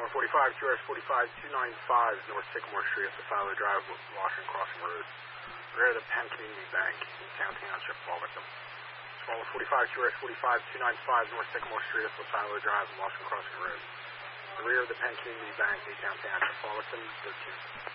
Smaller 45, QRS 45, 295 North Sycamore Street, up to Fowler Drive, Washington Crossing Road. Rear of the Penn Community Bank in Town Township, Farmington. Smaller 45, QRS 45, 295 North Sycamore Street, up to Fowler Drive, Washington Crossing Road. The rear of the Penn Community Bank in Town Township, Farmington, 13.